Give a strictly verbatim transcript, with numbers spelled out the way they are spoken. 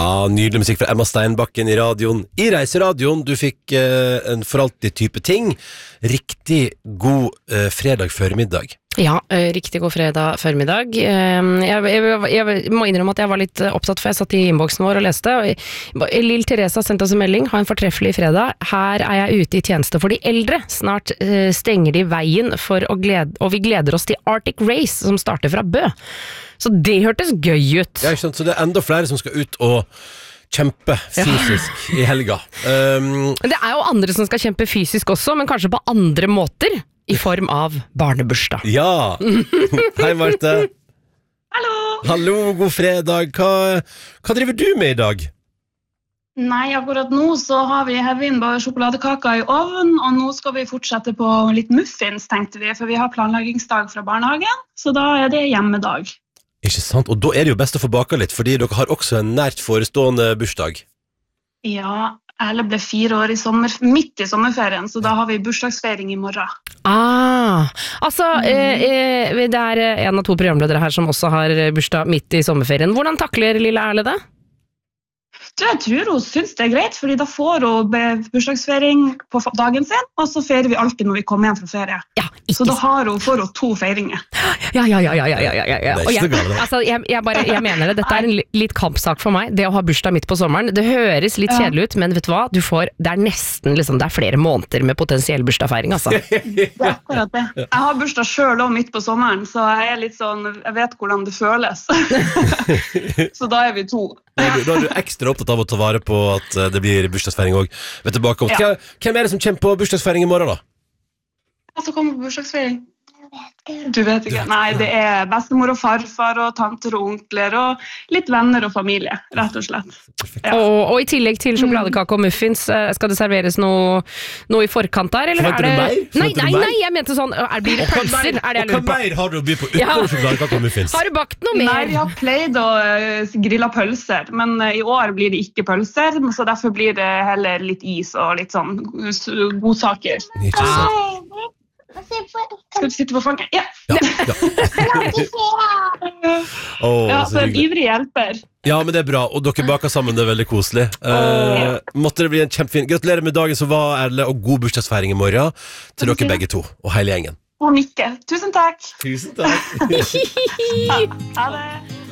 Ja, nydelig musikk fra Emma Steinbakken i radioen. I Reiseradioen, du fikk eh, en for alltid type ting. Riktig god eh, fredag formiddag. Ja, eh, riktig god fredag formiddag. Eh, jeg, jeg, jeg må innrømme at jeg var litt opptatt, for jeg satt i innboksen vår og leste. Og Lill Therese har sendt oss en melding. Ha en fortreffelig fredag. Her er jeg ute i tjeneste for de eldre. Snart eh, stenger de veien for å glede, og vi gleder oss til Arctic Race, som starter fra Bø. Så det hørtes gøy ut. Ja, ikke sant? Så det er enda flere som skal ut og kjempe fysisk ja. I helga. Um, men det er jo andre som skal kjempe fysisk også, men kanskje på andre måter, i form av barnebursdag. Ja! Hei, Marte. Hallo! Hallo, god fredag. Hva, hva driver du med i dag? Nei, akkurat nå så har vi hevet inn bare sjokoladekaker i ovnen, og nå skal vi fortsette på litt muffins, tenkte vi, for vi har planleggingsdag fra barnehagen, så da er det hjemmedag. Ikke sant? Og da er det jo best å få baka litt, fordi dere har også en nært forestående bursdag. Ja, Erle ble fire år i sommer, midt i sommerferien, så da har vi bursdagsfeiring i morgen. Ah, altså, mm. eh, det er en av to programledere her som også har bursdag midt i sommerferien. Hvordan takler lille Erle det? Du, jeg tror hun synes det er greit, fordi da får hun bursdagsfeiring på dagen sin, og så feirer vi alltid når vi kommer hjem fra ferie. Ja, så da har hun, får hun to feiringer. Ja, ja, ja, ja, ja, ja, ja, ja. Det er ikke så galt. Altså, jeg, jeg, bare, jeg mener det, dette er en litt kampsak for meg, det å ha bursdag midt på sommeren. Det høres litt kjedelig ut, men vet du hva? Du får, det er nesten, liksom, det er flere måneder med potensiell bursdagsfeiring, altså. Det er akkurat det. Jeg har bursdag selv også midt på sommeren, så jeg er litt sånn, jeg vet hvordan det føles. Så da er vi to. Da er du ekstra opptatt av å ta vare på at det blir bursdagsfeiring også. Vet du, bakom. Ja. Hvem er det som kommer på bursdagsfeiring i morgen da? Jeg skal komme på bursdagsfeiring. Du vet ikke. Nei, det er bestemor og farfar og tanter og onkler og litt venner og familie, rett og slett. Ja. Og, og i tillegg til sjokoladekake og muffins, skal det serveres noe, noe i forkant der? Eller Forventer er det... du mer? Nei, nei, nei, nei, jeg mente sånn, er, blir det pølser? Er det jeg lurer på? Og hva mer har du å by på utenfor sjokoladekake og muffins? Har du bakt noe mer? Nei, vi har pleid å uh, grille pølser, men uh, i år blir det ikke pølser, så derfor blir det heller litt is og litt sånn godsaker. Ikke sant. Skal du sitte på fanget? Ja. Ja, ja. oh, ja, så en ivrig hjelper. Ja, men det er bra, og dere baker sammen, det er veldig koselig. Uh, måtte det bli en kjempefin. Gratulerer med dagen som var, Erle, og god bursdagsfeiring i morgen til dere begge to, og hele gjengen. Og Nikke. Tusen takk. Tusen takk. Ha det.